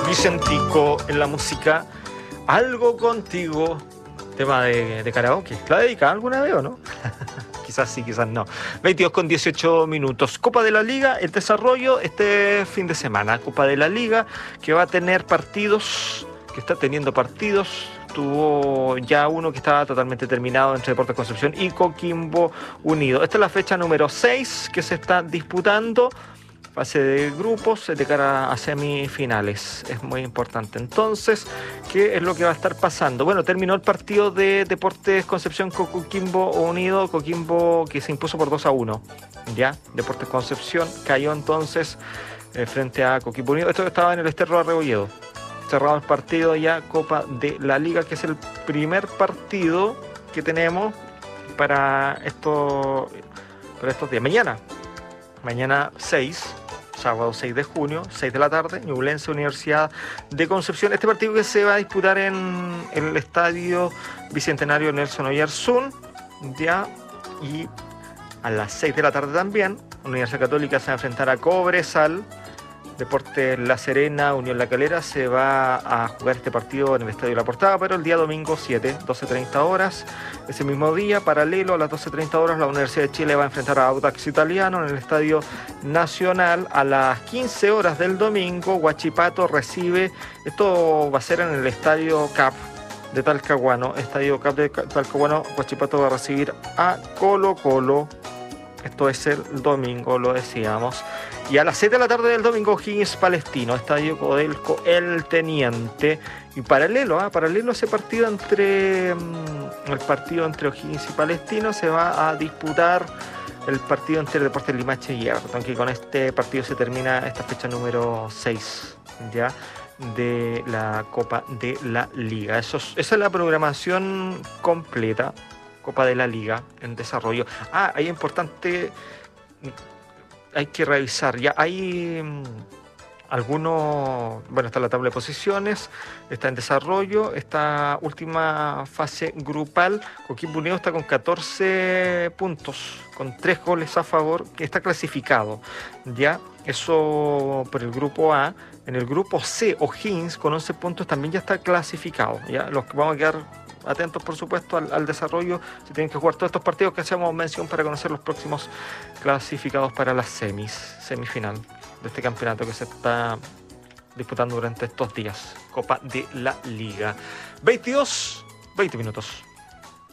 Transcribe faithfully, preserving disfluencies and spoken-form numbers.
Vicentico en la música. Algo contigo. Tema de, de karaoke. ¿La dedica alguna vez o no? Quizás sí, quizás no. veintidós con dieciocho minutos. Copa de la Liga, el desarrollo este fin de semana. Copa de la Liga que va a tener partidos, que está teniendo partidos. Tuvo ya uno que estaba totalmente terminado entre Deportes Concepción y Coquimbo Unido. Esta es la fecha número seis que se está disputando. Fase de grupos de cara a semifinales. Es muy importante. Entonces, ¿qué es lo que va a estar pasando? Bueno, terminó el partido de Deportes Concepción con Coquimbo Unido. Coquimbo que se impuso por dos a uno. Ya, Deportes Concepción cayó entonces eh, frente a Coquimbo Unido. Esto estaba en el Ester Roa Rebolledo. Cerrado el partido ya, Copa de la Liga, que es el primer partido que tenemos para, esto, para estos días. Mañana, mañana seis, sábado seis de junio, seis de la tarde, Ñublense, Universidad de Concepción. Este partido que se va a disputar en, en el Estadio Bicentenario Nelson Oyarzún, ya, y a las seis de la tarde también, Universidad Católica se va a enfrentar a Cobresal. Deportes La Serena, Unión La Calera, se va a jugar este partido en el Estadio La Portada, pero el día domingo siete, doce treinta horas. Ese mismo día, paralelo a las doce treinta horas, la Universidad de Chile va a enfrentar a Audax Italiano en el Estadio Nacional. A las quince horas del domingo, Huachipato recibe, esto va a ser en el Estadio Cap de Talcahuano, Estadio Cap de Talcahuano. Huachipato va a recibir a Colo Colo. Esto es el domingo, lo decíamos. Y a las siete de la tarde del domingo, O'Higgins Palestino, Estadio Codelco El Teniente. Y paralelo, ¿eh? paralelo a ese partido entre mm, el partido entre O'Higgins y Palestino, se va a disputar el partido entre Deportes Limache y Everton, que con este partido se termina esta fecha número seis ya de la Copa de la Liga. Eso es, esa es la programación completa. Copa de la Liga en desarrollo. Ah, ahí es importante, hay que revisar, ya hay mmm, algunos, bueno, está la tabla de posiciones, está en desarrollo, esta última fase grupal, Coquimbo Unido está con catorce puntos, con tres goles a favor, que está clasificado, ya, eso por el grupo A. En el grupo C, O'Higgins con once puntos también ya está clasificado, ya, los que vamos a quedar atentos, por supuesto, al, al desarrollo. Se tienen que jugar todos estos partidos que hacemos mención para conocer los próximos clasificados para las semis, semifinal de este campeonato que se está disputando durante estos días. Copa de la Liga. veintidós, veinte minutos.